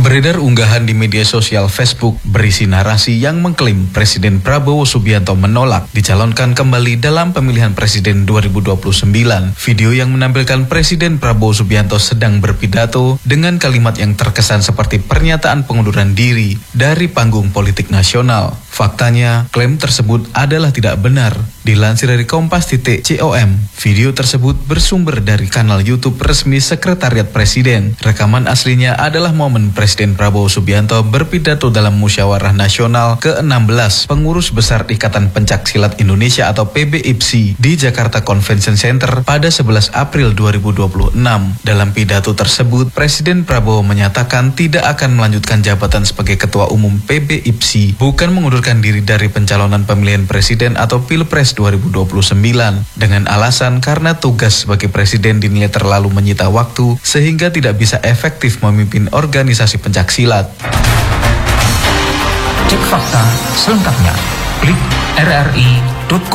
Beredar unggahan di media sosial Facebook berisi narasi yang mengklaim Presiden Prabowo Subianto menolak dicalonkan kembali dalam pemilihan Presiden 2029. Video yang menampilkan Presiden Prabowo Subianto sedang berpidato dengan kalimat yang terkesan seperti pernyataan pengunduran diri dari panggung politik nasional. Faktanya, klaim tersebut adalah tidak benar. Dilansir dari Kompas.com, video tersebut bersumber dari kanal YouTube resmi Sekretariat Presiden. Rekaman aslinya adalah momen Presiden Prabowo Subianto berpidato dalam Musyawarah Nasional ke-16 Pengurus Besar Ikatan Pencaksilat Indonesia atau PBIPSI di Jakarta Convention Center pada 11 April 2026. Dalam pidato tersebut, Presiden Prabowo menyatakan tidak akan melanjutkan jabatan sebagai Ketua Umum PBIPSI, bukan mengundurkan diri dari pencalonan pemilihan Presiden atau Pilpres 2029 dengan alasan karena tugas sebagai Presiden dinilai terlalu menyita waktu sehingga tidak bisa efektif memimpin organisasi pencaksilat. Cek fakta selengkapnya. Klik rri.co.